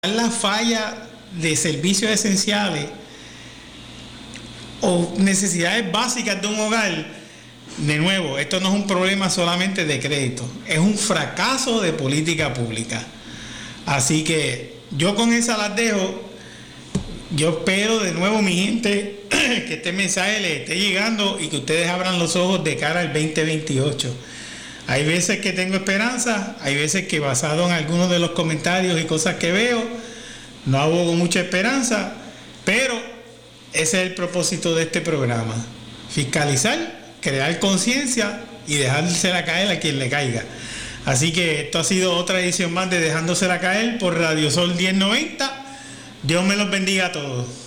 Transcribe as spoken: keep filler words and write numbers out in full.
la falla de servicios esenciales o necesidades básicas de un hogar, de nuevo, esto no es un problema solamente de crédito, es un fracaso de política pública. Así que yo con esa las dejo. Yo espero de nuevo, mi gente, que este mensaje les esté llegando y que ustedes abran los ojos de cara al veinte veintiocho. Hay veces que tengo esperanza, hay veces que basado en algunos de los comentarios y cosas que veo, no abogo mucha esperanza, pero ese es el propósito de este programa: fiscalizar, crear conciencia y dejársela caer a quien le caiga. Así que esto ha sido otra edición más de Dejándosela Caer por Radio Sol diez noventa. Dios me los bendiga a todos.